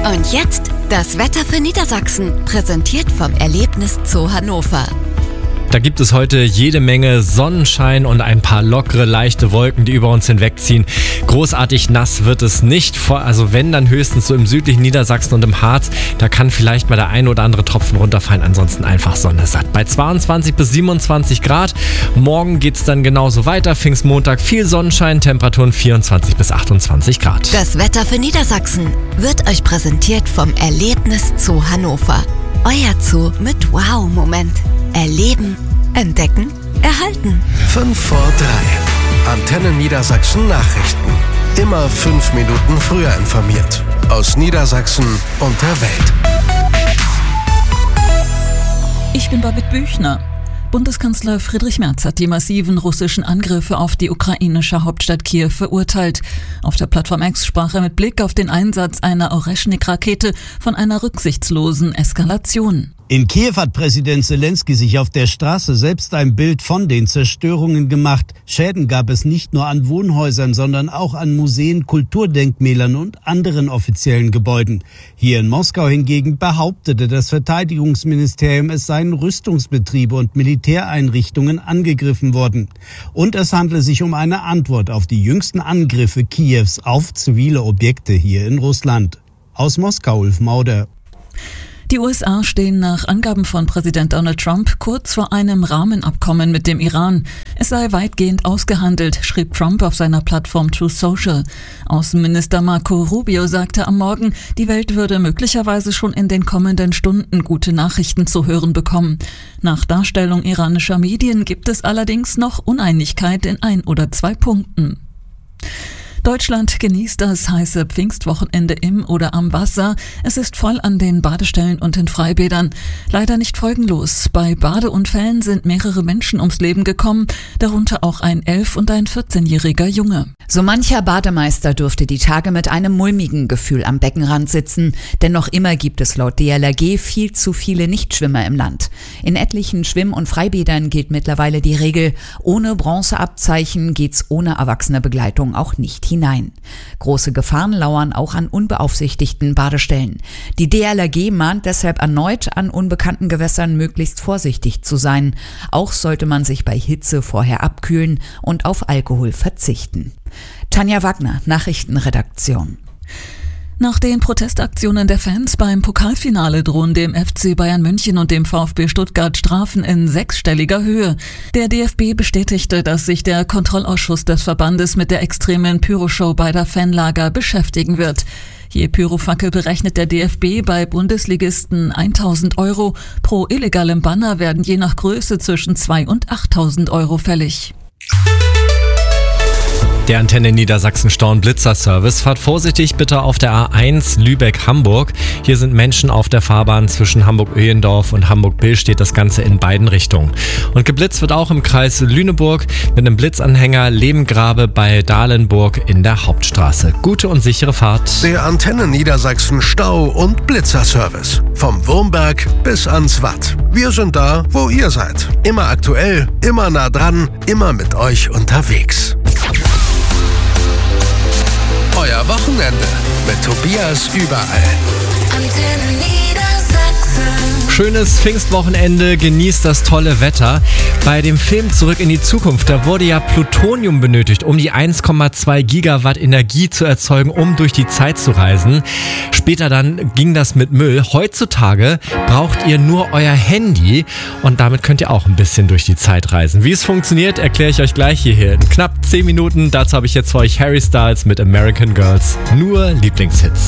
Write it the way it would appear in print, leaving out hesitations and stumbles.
Und jetzt das Wetter für Niedersachsen, präsentiert vom Erlebnis Zoo Hannover. Da gibt es heute jede Menge Sonnenschein und ein paar lockere, leichte Wolken, die über uns hinwegziehen. Großartig nass wird es nicht, also wenn, dann höchstens so im südlichen Niedersachsen und im Harz. Da kann vielleicht mal der ein oder andere Tropfen runterfallen, ansonsten einfach sonnesatt. Bei 22 bis 27 Grad. Morgen geht es dann genauso weiter. Pfingstmontag viel Sonnenschein, Temperaturen 24 bis 28 Grad. Das Wetter für Niedersachsen wird euch präsentiert vom Erlebnis Zoo Hannover. Euer Zoo mit Wow-Moment. Erleben, entdecken, erhalten. 5 vor 3. Antenne Niedersachsen Nachrichten. Immer 5 Minuten früher informiert. Aus Niedersachsen und der Welt. Ich bin Babette Büchner. Bundeskanzler Friedrich Merz hat die massiven russischen Angriffe auf die ukrainische Hauptstadt Kiew verurteilt. Auf der Plattform X sprach er mit Blick auf den Einsatz einer Oreschnik-Rakete von einer rücksichtslosen Eskalation. In Kiew hat Präsident Zelensky sich auf der Straße selbst ein Bild von den Zerstörungen gemacht. Schäden gab es nicht nur an Wohnhäusern, sondern auch an Museen, Kulturdenkmälern und anderen offiziellen Gebäuden. Hier in Moskau hingegen behauptete das Verteidigungsministerium, es seien Rüstungsbetriebe und Militäreinrichtungen angegriffen worden. Und es handle sich um eine Antwort auf die jüngsten Angriffe Kiews auf zivile Objekte hier in Russland. Aus Moskau, Ulf Mauder. Die USA stehen nach Angaben von Präsident Donald Trump kurz vor einem Rahmenabkommen mit dem Iran. Es sei weitgehend ausgehandelt, schrieb Trump auf seiner Plattform Truth Social. Außenminister Marco Rubio sagte am Morgen, die Welt würde möglicherweise schon in den kommenden Stunden gute Nachrichten zu hören bekommen. Nach Darstellung iranischer Medien gibt es allerdings noch Uneinigkeit in 1 oder 2 Punkten. Deutschland genießt das heiße Pfingstwochenende im oder am Wasser. Es ist voll an den Badestellen und in Freibädern. Leider nicht folgenlos. Bei Badeunfällen sind mehrere Menschen ums Leben gekommen, darunter auch ein 11- und ein 14-jähriger Junge. So mancher Bademeister dürfte die Tage mit einem mulmigen Gefühl am Beckenrand sitzen, denn noch immer gibt es laut DLRG viel zu viele Nichtschwimmer im Land. In etlichen Schwimm- und Freibädern gilt mittlerweile die Regel, ohne Bronzeabzeichen geht's ohne erwachsene Begleitung auch nicht hinein. Große Gefahren lauern auch an unbeaufsichtigten Badestellen. Die DLRG mahnt deshalb erneut, an unbekannten Gewässern möglichst vorsichtig zu sein. Auch sollte man sich bei Hitze vorher abkühlen und auf Alkohol verzichten. Tanja Wagner, Nachrichtenredaktion. Nach den Protestaktionen der Fans beim Pokalfinale drohen dem FC Bayern München und dem VfB Stuttgart Strafen in 6-stelliger Höhe. Der DFB bestätigte, dass sich der Kontrollausschuss des Verbandes mit der extremen Pyroshow beider Fanlager beschäftigen wird. Je Pyrofackel berechnet der DFB bei Bundesligisten 1.000 €. Pro illegalem Banner werden je nach Größe zwischen 2.000 und 8.000 € fällig. Der Antenne Niedersachsen Stau'n-Blitzer-Service. Fahrt vorsichtig bitte auf der A1 Lübeck-Hamburg. Hier sind Menschen auf der Fahrbahn zwischen Hamburg-Öhendorf und Hamburg-Billstedt, das Ganze in beiden Richtungen. Und geblitzt wird auch im Kreis Lüneburg mit einem Blitzanhänger Lebengrabe bei Dahlenburg in der Hauptstraße. Gute und sichere Fahrt. Der Antenne Niedersachsen Stau- und Blitzer-Service. Vom Wurmberg bis ans Watt. Wir sind da, wo ihr seid. Immer aktuell, immer nah dran, immer mit euch unterwegs. Euer Wochenende mit Tobias überall. Antenne Niedersachsen. Schönes Pfingstwochenende, genießt das tolle Wetter. Bei dem Film Zurück in die Zukunft, da wurde ja Plutonium benötigt, um die 1,2 Gigawatt Energie zu erzeugen, um durch die Zeit zu reisen. Später dann ging das mit Müll. Heutzutage braucht ihr nur euer Handy und damit könnt ihr auch ein bisschen durch die Zeit reisen. Wie es funktioniert, erkläre ich euch gleich hierher in knapp 10 Minuten. Dazu habe ich jetzt für euch Harry Styles mit American Girls. Nur Lieblingshits.